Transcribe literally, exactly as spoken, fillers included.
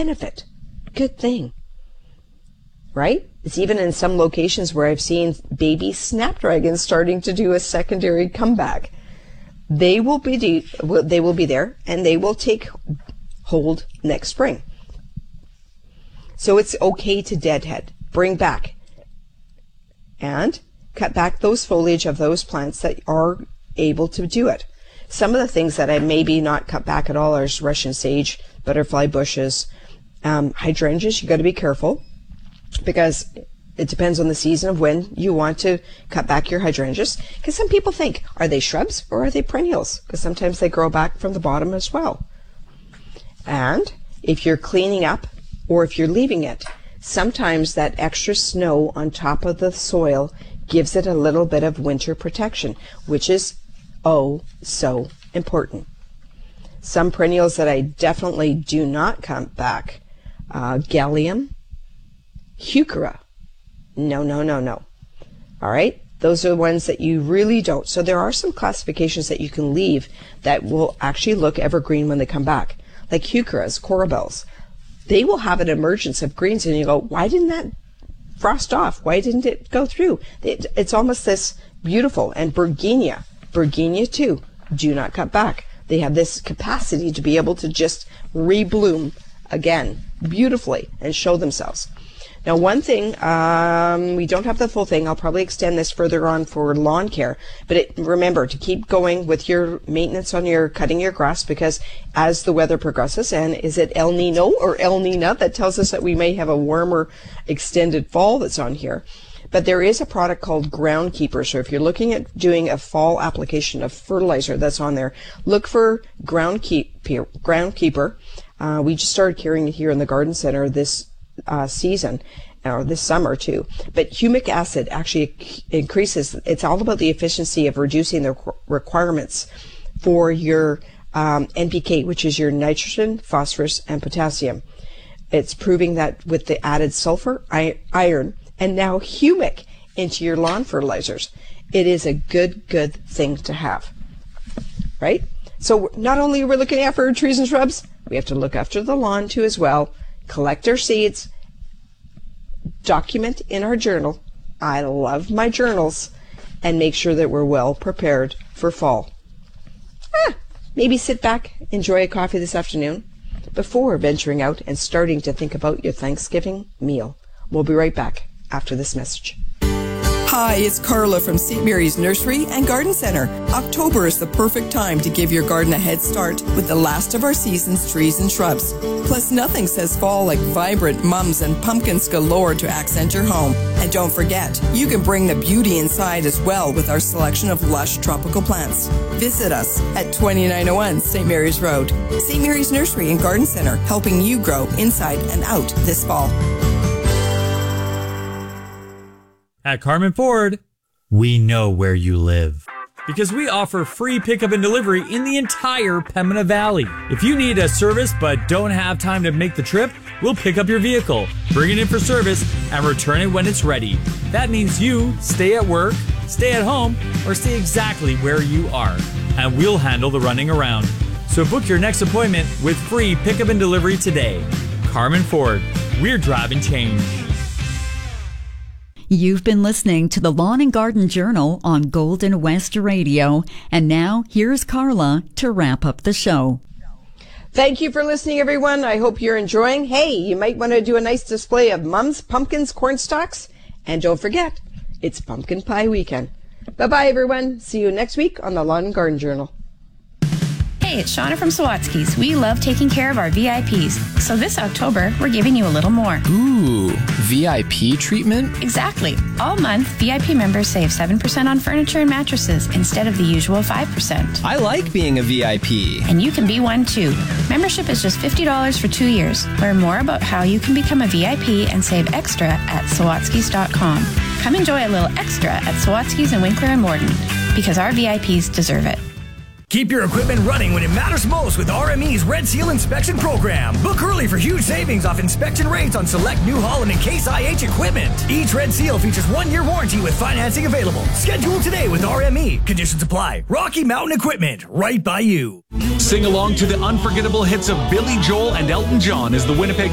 benefit. Good thing. Right? It's even in some locations where I've seen baby snapdragons starting to do a secondary comeback. They will be de- they will be there, and they will take hold next spring. So it's okay to deadhead, bring back, and cut back those foliage of those plants that are able to do it. Some of the things that I maybe not cut back at all are Russian sage, butterfly bushes, um, hydrangeas. You got to be careful, because it depends on the season of when you want to cut back your hydrangeas. Because some people think, are they shrubs or are they perennials? Because sometimes they grow back from the bottom as well. And if you're cleaning up or if you're leaving it, sometimes that extra snow on top of the soil gives it a little bit of winter protection, which is oh so important. Some perennials that I definitely do not cut back, uh, Gallium, Heuchera. No, no, no, no. All right? Those are the ones that you really don't. So there are some classifications that you can leave that will actually look evergreen when they come back. Like Heucheras, Corabels. They will have an emergence of greens, and you go, why didn't that frost off? Why didn't it go through? It, it's almost this beautiful. And Bergenia. Bergenia, too. Do not cut back. They have this capacity to be able to just rebloom again beautifully and show themselves. Now, one thing, um, we don't have the full thing. I'll probably extend this further on for lawn care. But it, remember to keep going with your maintenance on your cutting your grass, because as the weather progresses, and is it El Nino or El Nina that tells us that we may have a warmer extended fall that's on here. But there is a product called Groundkeeper. So if you're looking at doing a fall application of fertilizer that's on there, look for Groundkeeper. Groundkeeper. Uh, we just started carrying it here in the garden center this Uh, season, or this summer too. But humic acid actually increases, it's all about the efficiency of reducing the requirements for your um, N P K, which is your nitrogen, phosphorus, and potassium. It's proving that with the added sulfur, iron, and now humic into your lawn fertilizers, it is a good, good thing to have. Right? So not only are we looking after trees and shrubs, we have to look after the lawn too as well. Collect our seeds, document in our journal. I love my journals, and make sure that we're well prepared for fall. Ah, maybe sit back, enjoy a coffee this afternoon before venturing out and starting to think about your Thanksgiving meal. We'll be right back after this message. Hi, it's Carla from Saint Mary's Nursery and Garden Center. October is the perfect time to give your garden a head start with the last of our season's trees and shrubs. Plus, nothing says fall like vibrant mums and pumpkins galore to accent your home. And don't forget, you can bring the beauty inside as well with our selection of lush tropical plants. Visit us at twenty-nine oh one Saint Mary's Road. Saint Mary's Nursery and Garden Center, helping you grow inside and out this fall. At Carmen Ford, we know where you live, because we offer free pickup and delivery in the entire Pembina Valley. If you need a service but don't have time to make the trip, we'll pick up your vehicle, bring it in for service, and return it when it's ready. That means you stay at work, stay at home, or stay exactly where you are, and we'll handle the running around. So book your next appointment with free pickup and delivery today. Carmen Ford, we're driving change. You've been listening to the Lawn and Garden Journal on Golden West Radio. And now, here's Carla to wrap up the show. Thank you for listening, everyone. I hope you're enjoying. Hey, you might want to do a nice display of mums, pumpkins, corn stalks. And don't forget, it's Pumpkin Pie Weekend. Bye-bye, everyone. See you next week on the Lawn and Garden Journal. Hey, it's Shauna from Sawatsky's. We love taking care of our V I Ps. So this October, we're giving you a little more. Ooh, V I P treatment? Exactly. All month, V I P members save seven percent on furniture and mattresses instead of the usual five percent. I like being a V I P. And you can be one too. Membership is just fifty dollars for two years. Learn more about how you can become a V I P and save extra at Sawatsky's dot com. Come enjoy a little extra at Sawatsky's in Winkler and Morden, because our V I Ps deserve it. Keep your equipment running when it matters most with R M E's Red Seal Inspection Program. Book early for huge savings off inspection rates on select New Holland and Case I H equipment. Each Red Seal features one-year warranty with financing available. Schedule today with R M E. Conditions apply. Rocky Mountain Equipment, right by you. Sing along to the unforgettable hits of Billy Joel and Elton John as the Winnipeg